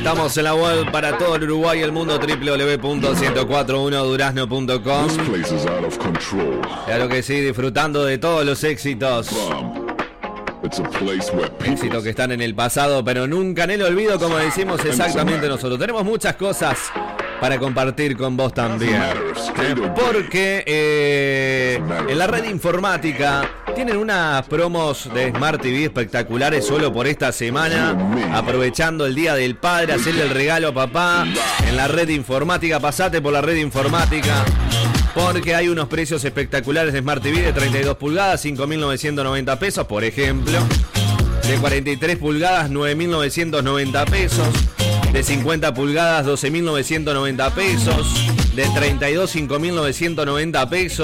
Estamos en la web para todo el Uruguay y el mundo, www.1041durazno.com. Claro que sí, disfrutando de todos los éxitos. Éxitos que están en el pasado, pero nunca en el olvido, como decimos exactamente nosotros. Tenemos muchas cosas para compartir con vos también. Porque en la red informática tienen unas promos de Smart TV espectaculares solo por esta semana. Aprovechando el Día del Padre, hacerle el regalo a papá. En la red informática, pasate por la red informática, porque hay unos precios espectaculares de Smart TV de 32 pulgadas, 5.990 pesos, por ejemplo. De 43 pulgadas, 9.990 pesos. De 50 pulgadas, 12.990 pesos. De 32, 5.990 pesos.